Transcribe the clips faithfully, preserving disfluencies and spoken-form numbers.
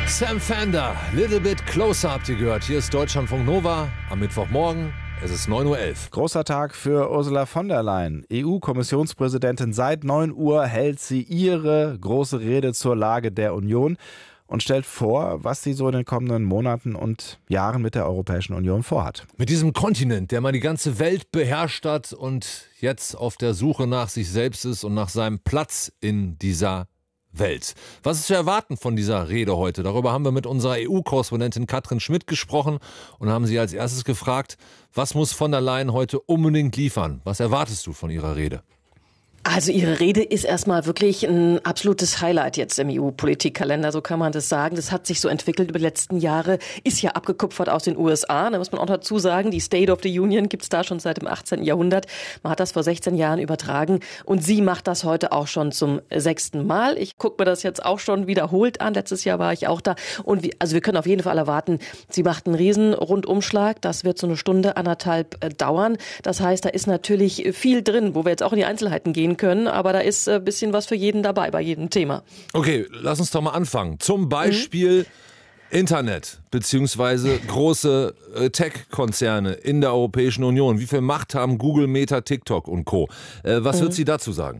Sam Fender, Little Bit Closer habt ihr gehört. Hier ist Deutschlandfunk Nova am Mittwochmorgen. Es ist neun Uhr elf. Großer Tag für Ursula von der Leyen. E U-Kommissionspräsidentin. Seit neun Uhr hält sie ihre große Rede zur Lage der Union und stellt vor, was sie so in den kommenden Monaten und Jahren mit der Europäischen Union vorhat. Mit diesem Kontinent, der mal die ganze Welt beherrscht hat und jetzt auf der Suche nach sich selbst ist und nach seinem Platz in dieser Welt. Was ist zu erwarten von dieser Rede heute? Darüber haben wir mit unserer E U-Korrespondentin Katrin Schmidt gesprochen und haben sie als erstes gefragt, was muss von der Leyen heute unbedingt liefern? Was erwartest du von ihrer Rede? Also ihre Rede ist erstmal wirklich ein absolutes Highlight jetzt im E U-Politikkalender, so kann man das sagen. Das hat sich so entwickelt über die letzten Jahre, ist ja abgekupfert aus den U S A. Da muss man auch dazu sagen, die State of the Union gibt's da schon seit dem achtzehnten Jahrhundert. Man hat das vor sechzehn Jahren übertragen und sie macht das heute auch schon zum sechsten Mal. Ich gucke mir das jetzt auch schon wiederholt an. Letztes Jahr war ich auch da. Und wie, also wir können auf jeden Fall erwarten, sie macht einen riesen Rundumschlag. Das wird so eine Stunde, anderthalb äh, dauern. Das heißt, da ist natürlich viel drin, wo wir jetzt auch in die Einzelheiten gehen können, aber da ist ein bisschen was für jeden dabei, bei jedem Thema. Okay, lass uns doch mal anfangen. Zum Beispiel mhm. Internet beziehungsweise große äh, Tech-Konzerne in der Europäischen Union. Wie viel Macht haben Google, Meta, TikTok und Co.? Äh, was mhm. wird sie dazu sagen?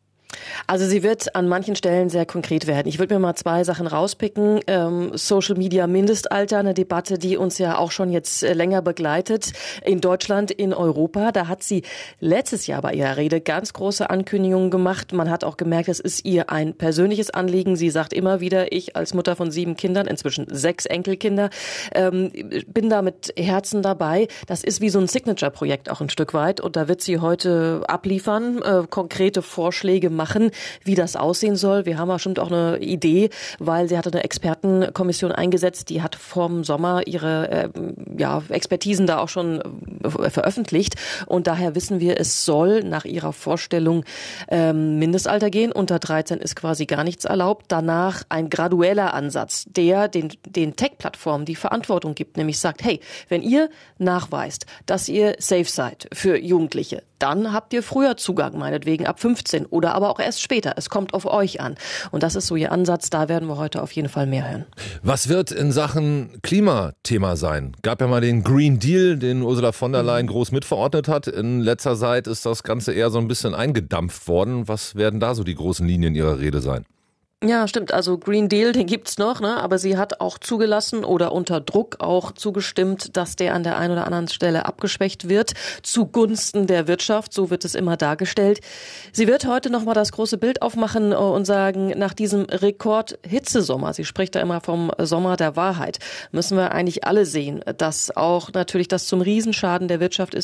Also sie wird an manchen Stellen sehr konkret werden. Ich würde mir mal zwei Sachen rauspicken. Ähm, Social Media Mindestalter, eine Debatte, die uns ja auch schon jetzt äh, länger begleitet. In Deutschland, in Europa. Da hat sie letztes Jahr bei ihrer Rede ganz große Ankündigungen gemacht. Man hat auch gemerkt, es ist ihr ein persönliches Anliegen. Sie sagt immer wieder, ich als Mutter von sieben Kindern, inzwischen sechs Enkelkinder, ähm, bin da mit Herzen dabei. Das ist wie so ein Signature-Projekt auch ein Stück weit. Und da wird sie heute abliefern, äh, konkrete Vorschläge machen, wie das aussehen soll. Wir haben bestimmt auch eine Idee, weil sie hatte eine Expertenkommission eingesetzt, die hat vorm Sommer ihre äh, ja, Expertisen da auch schon äh, veröffentlicht und daher wissen wir, es soll nach ihrer Vorstellung ähm, Mindestalter gehen. Unter dreizehn ist quasi gar nichts erlaubt. Danach ein gradueller Ansatz, der den, den Tech-Plattformen die Verantwortung gibt, nämlich sagt, hey, wenn ihr nachweist, dass ihr safe seid für Jugendliche, dann habt ihr früher Zugang, meinetwegen ab fünfzehn oder aber auch erst später. Es kommt auf euch an. Und das ist so ihr Ansatz. Da werden wir heute auf jeden Fall mehr hören. Was wird in Sachen Klimathema sein? Gab ja mal den Green Deal, den Ursula von der Leyen groß mitverordnet hat. In letzter Zeit ist das Ganze eher so ein bisschen eingedampft worden. Was werden da so die großen Linien ihrer Rede sein? Ja, stimmt. Also Green Deal, den gibt's noch, ne? Aber sie hat auch zugelassen oder unter Druck auch zugestimmt, dass der an der einen oder anderen Stelle abgeschwächt wird, zugunsten der Wirtschaft. So wird es immer dargestellt. Sie wird heute nochmal das große Bild aufmachen und sagen, nach diesem Rekord-Hitzesommer, sie spricht da immer vom Sommer der Wahrheit, müssen wir eigentlich alle sehen, dass auch natürlich das zum Riesenschaden der Wirtschaft ist.